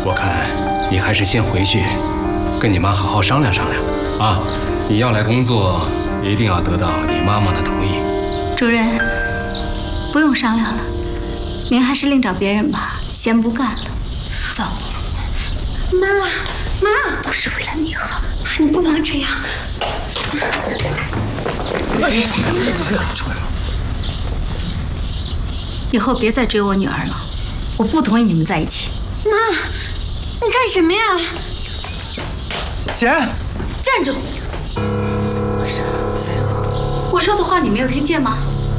我看你还是先回去，跟你妈好好商量商量啊！你要来工作，一定要得到你妈妈的同意。 主任，不用商量了，您还是另找别人吧，先不干了。走。 妈， 都是为了你好， 你不能这样。 以后别再追我女儿了，我不同意你们在一起。 妈，你干什么呀？ 姐， 站住！怎么回事？我说的话你没有听见吗？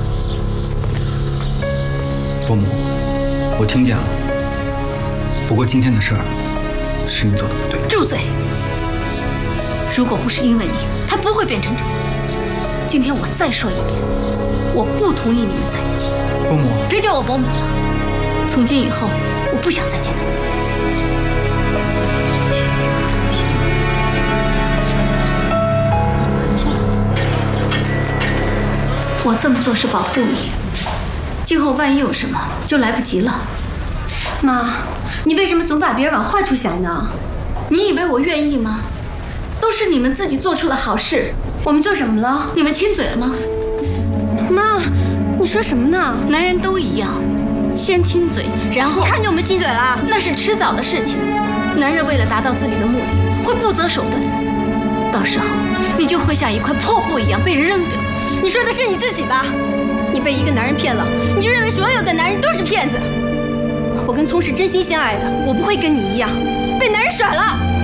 伯母，我听见了。不过今天的事儿是你做的不对。 住嘴！如果不是因为你，他不会变成这样。今天我再说一遍，我不同意你们在一起。 伯母， 别叫我伯母了。从今以后，我不想再见到你。我这么做是保护你，今后万一有什么就来不及了。 妈，你为什么总把别人往坏处想呢？ 你以为我愿意吗？都是你们自己做出的好事。 我们做什么了？ 你们亲嘴了吗？ 妈，你说什么呢？ 男人都一样，先亲嘴，然后你看见我们亲嘴了？ 那是迟早的事情。男人为了达到自己的目的，会不择手段的。到时候你就会像一块破布一样被人扔掉。 你说的是你自己吧？你被一个男人骗了，你就认为所有的男人都是骗子。我跟聪是真心相爱的，我不会跟你一样被男人甩了。